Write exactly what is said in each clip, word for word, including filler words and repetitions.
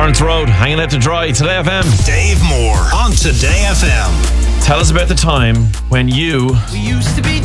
Lawrence Road, hanging out to dry. Today F M. Dave Moore on Today F M. Tell us about the time when you... We used to be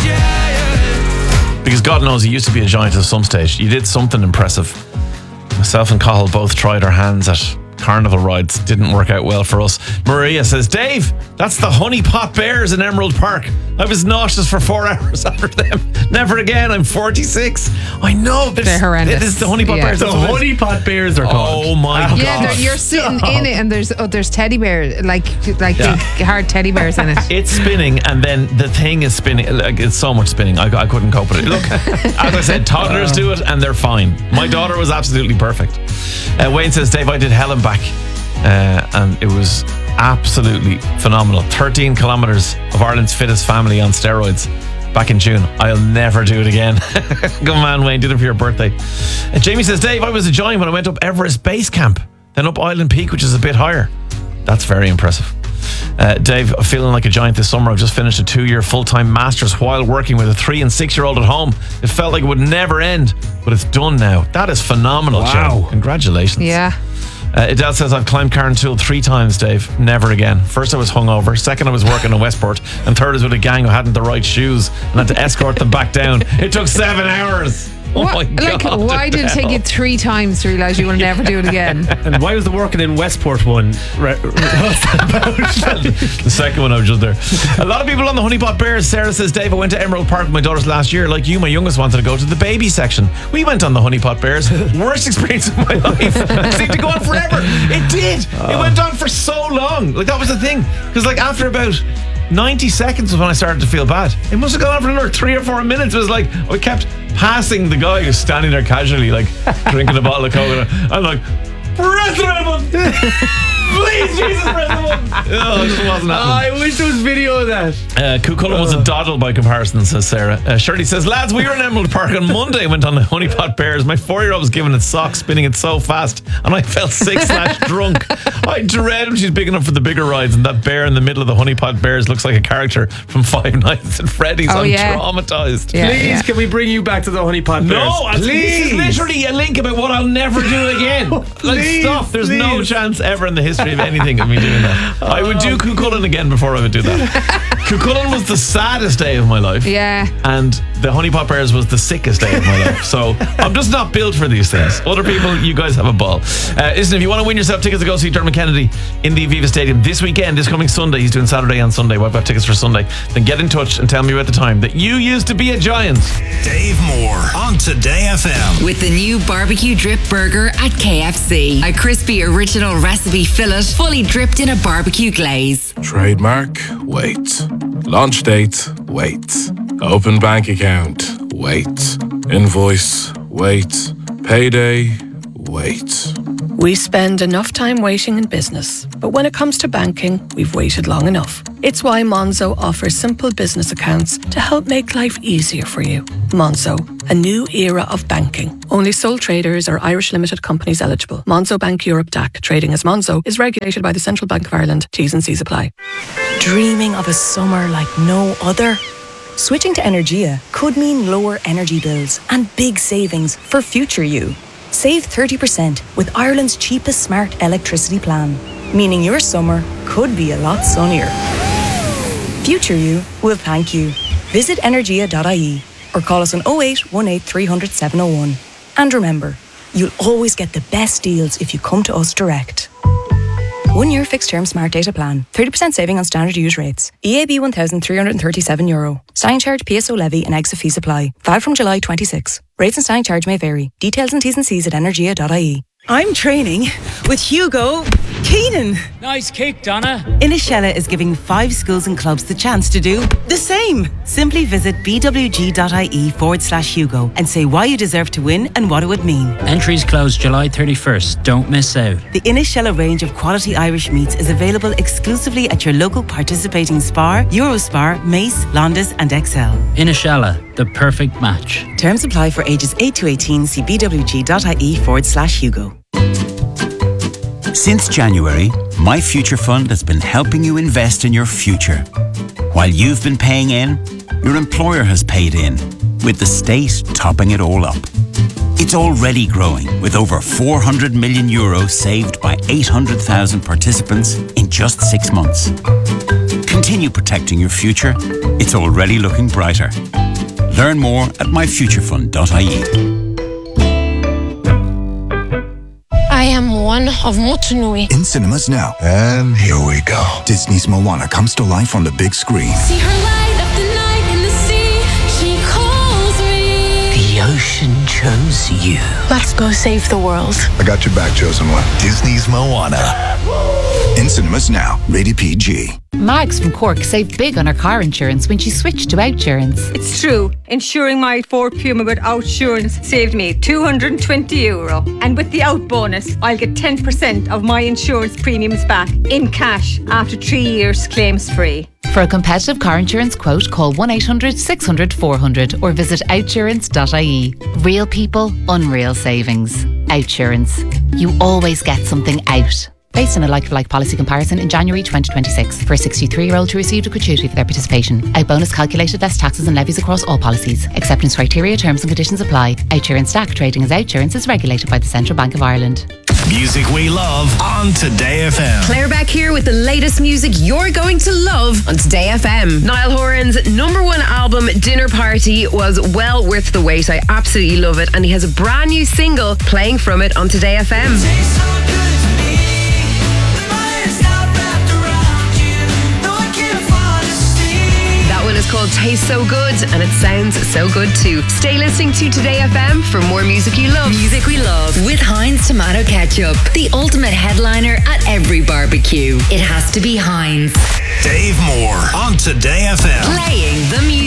giants. Because God knows you used to be a giant at some stage. You did something impressive. Myself and Cathal both tried our hands at carnival rides. Didn't work out well for us. Maria says, Dave, that's the Honey Pot Bears in Emerald Park. I was nauseous for four hours after them. Never again. I'm forty-six. I know. They're horrendous. It is the Honey Pot Yeah. Bears. The Honey Pot Bears are called. Oh my God. Yeah, they're- you're sitting in it, and there's oh, there's teddy bears, like like Yeah. big hard teddy bears in it. It's spinning, and then the thing is spinning. Like, it's so much spinning. I, I couldn't cope with it. Look, as I said, toddlers do it, and they're fine. My daughter was absolutely perfect. Uh, Wayne says, Dave, I did Helen back, uh, and it was absolutely phenomenal. thirteen kilometres of Ireland's fittest family on steroids back in June. I'll never do it again. Good man, Wayne. Did it for your birthday. Uh, Jamie says, Dave, I was a giant when I went up Everest Base Camp, then up Island Peak, which is a bit higher. That's very impressive. Uh, Dave, feeling like a giant this summer. I've just finished a two-year full-time master's while working with a three and six-year-old at home. It felt like it would never end, but it's done now. That is phenomenal, Wow. Joe. Congratulations. Yeah. Uh, Adele says, I've climbed Carntool three times, Dave. Never again. First I was hungover. Second I was working in Westport. And third I was with a gang who hadn't the right shoes and had to escort them back down. It took seven hours. Oh What- my like, God. why did it take you three times to realise you will never do it again? And why was the working in Westport one? Re- re- what's that about? The second one, I was just there. A lot of people on the Honey Pot Bears. Sarah says, Dave, I went to Emerald Park with my daughters last year. Like you, my youngest wanted to go to the baby section. We went on the Honey Pot Bears. Worst experience of my life. It seemed to go on forever. It did. It went on for so long. Like, that was the thing. Because, like, after about ninety seconds was when I started to feel bad. It must have gone on for another three or four minutes. It was like, I kept passing the guy who's standing there casually, like, drinking a bottle of coke. I'm like, brethren, please, Jesus, brethren. Oh, it just wasn't happening. I wish there was video of that. Uh, Cucullin was a doddle by comparison, says Sarah. Uh, Shirley says, lads, we were in Emerald Park on Monday. Went on the Honey Pot Bears. My four-year-old was giving it socks, spinning it so fast, and I felt sick slash drunk. I dread when she's big enough for the bigger rides, and that bear in the middle of the Honey Pot Bears looks like a character from Five Nights at Freddy's. Oh, I'm yeah. traumatized. Yeah, Please, yeah. can we bring you back to the Honey Pot Bears? No, I- this is please. literally a link about what I'll never do again. Like, Please, stop. There's no please. chance ever in the history of anything of me doing that. I would do Cucullin again before I would do that. Cucullin was the saddest day of my life. Yeah. And the Honey Pot Bears was the sickest day of my life. So I'm just not built for these things. Other people, you guys have a ball. Uh, listen, if you want to win yourself tickets to go see Dermot Kennedy in the Aviva Stadium this weekend, this coming Sunday, he's doing Saturday and Sunday. We've got tickets for Sunday. Then get in touch and tell me about the time that you used to be a giant. Dave Moore on Today F M. With the new barbecue drip burger at K F C. A crispy original recipe fillet fully dripped in a barbecue glaze. Trademark, wait. Launch date, wait. Open bank account, wait. Invoice, wait. Payday, wait. We spend enough time waiting in business, but when it comes to banking, we've waited long enough. It's why Monzo offers simple business accounts to help make life easier for you. Monzo, a new era of banking. Only sole traders or Irish limited companies eligible. Monzo Bank Europe D A C, trading as Monzo, is regulated by the Central Bank of Ireland. T's and C's apply. Dreaming of a summer like no other? Switching to Energia could mean lower energy bills and big savings for future you. Save thirty percent with Ireland's cheapest smart electricity plan, meaning your summer could be a lot sunnier. Future you will thank you. Visit energia dot I E or call us on oh eight one eight three hundred seven oh one. And remember, you'll always get the best deals if you come to us direct. One year fixed term smart data plan. thirty percent saving on standard use rates. E A B one thousand three hundred thirty-seven euro. Standing charge, P S O levy and exit fees apply. Valid from July twenty-sixth. Rates and standing charge may vary. Details and T's and C's at energia dot I E. I'm training with Hugo Keenan. Nice kick, Donna. Inishella is giving five schools and clubs the chance to do the same. Simply visit bwg.ie forward slash Hugo and say why you deserve to win and what it would mean. Entries close July thirty-first. Don't miss out. The Inishella range of quality Irish meats is available exclusively at your local participating Spar, Eurospar, Mace, Londis and Excel. Inishella, the perfect match. Terms apply for ages eight to eighteen. See bwg.ie forward slash Hugo. Since January, My Future Fund has been helping you invest in your future. While you've been paying in, your employer has paid in, with the state topping it all up. It's already growing, with over four hundred million euros saved by eight hundred thousand participants in just six months. Continue protecting your future. It's already looking brighter. Learn more at my future fund dot I E. I am one of Motunui. In cinemas now. And here we go. Disney's Moana comes to life on the big screen. See her light up the night in the sea. She calls me. The ocean chose you. Let's go save the world. I got your back, chosen one. Disney's Moana. In cinemas now. Rated P G. Mags from Cork saved big on her car insurance when she switched to Outsurance. It's true. Insuring my Ford Puma with Outsurance saved me two hundred twenty euro. And with the Out bonus, I'll get ten percent of my insurance premiums back in cash after three years claims free. For a competitive car insurance quote, call one eight hundred six hundred four hundred or visit outsurance dot I E. Real people, unreal savings. Outsurance. You always get something out. Based on a like-for-like policy comparison in January twenty twenty-six for a sixty-three-year-old who received a gratuity for their participation. Out bonus calculated less taxes and levies across all policies. Acceptance criteria, terms and conditions apply. Outsurance Stack trading as Outsurance is regulated by the Central Bank of Ireland. Music we love on Today F M. Claire Beck here with the latest music you're going to love on Today F M. Niall Horan's number one album, Dinner Party, was well worth the wait. I absolutely love it. And he has a brand new single playing from it on Today F M. It's called Taste So Good, and it sounds so good too. Stay listening to Today F M for more music you love. Music we love with Heinz Tomato Ketchup, the ultimate headliner at every barbecue. It has to be Heinz. Dave Moore on Today F M. Playing the music.